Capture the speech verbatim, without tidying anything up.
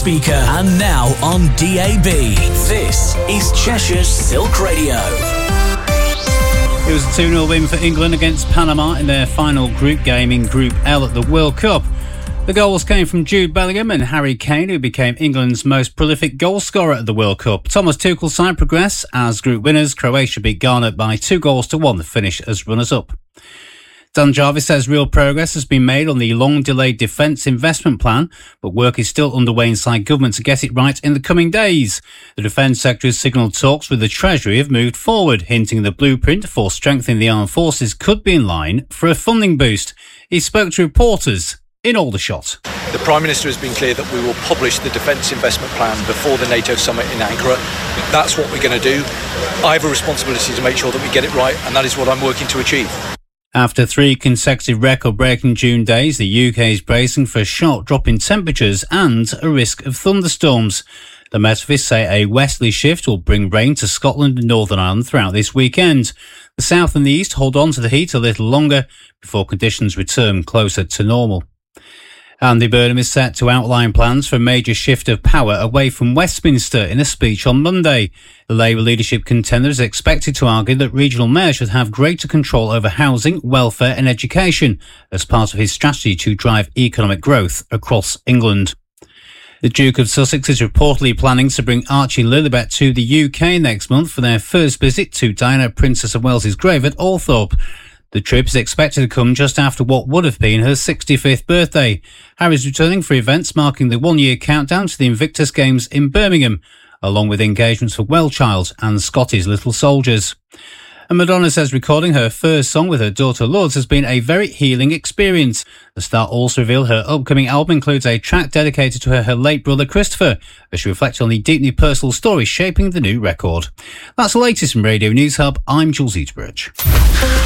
speaker and now on D A B. This is Cheshire's Silk Radio. It was a two nil win for England against Panama in their final group game in Group L at the World Cup. The goals came from Jude Bellingham and Harry Kane, who became England's most prolific goal scorer at the World Cup. Thomas Tuchel's side progressed as group winners. Croatia beat Ghana by two goals to one to finish as runners-up. Dan Jarvis says real progress has been made on the long-delayed defence investment plan, but work is still underway inside government to get it right in the coming days. The Defence Secretary has signalled talks with the Treasury have moved forward, hinting the blueprint for strengthening the armed forces could be in line for a funding boost. He spoke to reporters in Aldershot. The Prime Minister has been clear that we will publish the Defence Investment Plan before the NATO summit in Ankara. That's what we're going to do. I have a responsibility to make sure that we get it right, and that is what I'm working to achieve. After three consecutive record-breaking June days, the U K is bracing for a sharp drop in temperatures and a risk of thunderstorms. The Met Office say a westerly shift will bring rain to Scotland and Northern Ireland throughout this weekend. The south and the east hold on to the heat a little longer before conditions return closer to normal. Andy Burnham is set to outline plans for a major shift of power away from Westminster in a speech on Monday. The Labour leadership contender is expected to argue that regional mayors should have greater control over housing, welfare and education as part of his strategy to drive economic growth across England. The Duke of Sussex is reportedly planning to bring Archie and Lilibet to the U K next month for their first visit to Diana, Princess of Wales's grave at Althorpe. The trip is expected to come just after what would have been her sixty-fifth birthday. Harry's returning for events marking the one-year countdown to the Invictus Games in Birmingham, along with engagements for Wellchild and Scotty's Little Soldiers. And Madonna says recording her first song with her daughter Lourdes has been a very healing experience. The star also revealed her upcoming album includes a track dedicated to her, her late brother Christopher, as she reflects on the deeply personal story shaping the new record. That's the latest from Radio News Hub. I'm Jules Eatbridge.